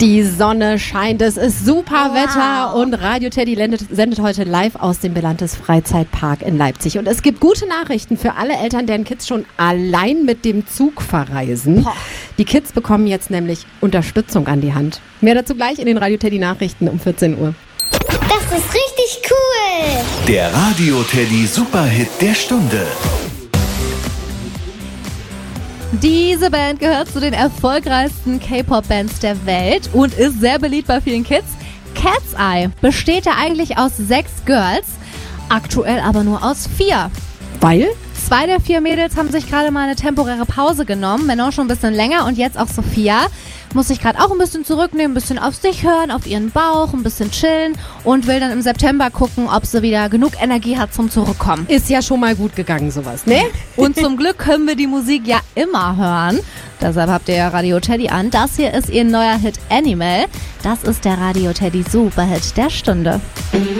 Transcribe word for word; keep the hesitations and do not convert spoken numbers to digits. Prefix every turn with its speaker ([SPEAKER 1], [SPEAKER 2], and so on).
[SPEAKER 1] Die Sonne scheint, es ist super wow. Wetter und Radio Teddy sendet, sendet heute live aus dem Belantes Freizeitpark in Leipzig. Und es gibt gute Nachrichten für alle Eltern, deren Kids schon allein mit dem Zug verreisen. Boah. Die Kids bekommen jetzt nämlich Unterstützung an die Hand. Mehr dazu gleich in den Radio Teddy Nachrichten um vierzehn Uhr.
[SPEAKER 2] Das ist richtig cool!
[SPEAKER 3] Der Radio Teddy Superhit der Stunde.
[SPEAKER 4] Diese Band gehört zu den erfolgreichsten K-Pop-Bands der Welt und ist sehr beliebt bei vielen Kids. Cat's Eye besteht ja eigentlich aus sechs Girls, aktuell aber nur aus vier.
[SPEAKER 1] Weil?
[SPEAKER 4] Zwei der vier Mädels haben sich gerade mal eine temporäre Pause genommen, Manon schon ein bisschen länger und jetzt auch Sophia. Muss sich gerade auch ein bisschen zurücknehmen, ein bisschen auf sich hören, auf ihren Bauch, ein bisschen chillen und will dann im September gucken, ob sie wieder genug Energie hat zum Zurückkommen.
[SPEAKER 1] Ist ja schon mal gut gegangen, sowas, ne?
[SPEAKER 4] Und zum Glück können wir die Musik ja immer hören. Deshalb habt ihr ja Radio Teddy an. Das hier ist ihr neuer Hit Animal. Das ist der Radio Teddy Superhit der Stunde.